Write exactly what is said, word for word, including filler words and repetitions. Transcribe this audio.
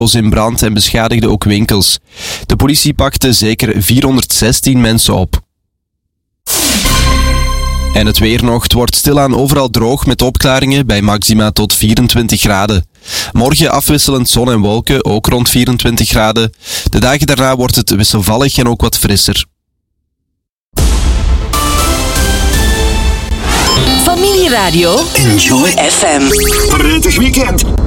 in brand en beschadigde ook winkels. De politie pakte zeker vierhonderdzestien mensen op. En het weer nog. Het wordt stilaan overal droog met opklaringen bij maxima tot vierentwintig graden. Morgen afwisselend zon en wolken, ook rond vierentwintig graden. De dagen daarna wordt het wisselvallig en ook wat frisser. Familieradio. Enjoy F M. Prettig weekend.